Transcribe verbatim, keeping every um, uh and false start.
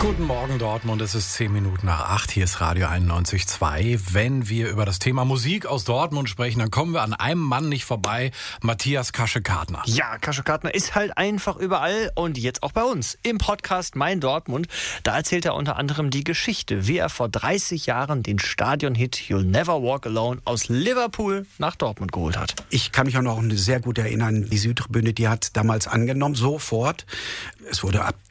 Guten Morgen Dortmund, es ist zehn Minuten nach acht, hier ist Radio einundneunzig Komma zwei. Wenn wir über das Thema Musik aus Dortmund sprechen, dann kommen wir an einem Mann nicht vorbei, Matthias Kasche-Kartner. Ja, Kasche-Kartner ist halt einfach überall und jetzt auch bei uns im Podcast Mein Dortmund. Da erzählt er unter anderem die Geschichte, wie er vor dreißig Jahren den Stadion-Hit You'll Never Walk Alone aus Liverpool nach Dortmund geholt hat. Ich kann mich auch noch sehr gut erinnern, die Südtribüne, die hat damals angenommen, sofort. Es wurde ab